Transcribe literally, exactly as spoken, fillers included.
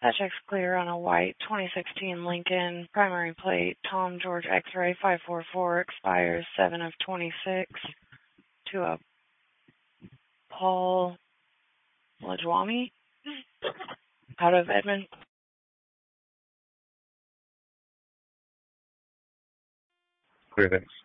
That check's clear on a white twenty sixteen Lincoln, primary plate, Tom George X-ray five four four, expires seven of twenty-six, to a Paul Lajwami out of Edmond. Clear, thanks.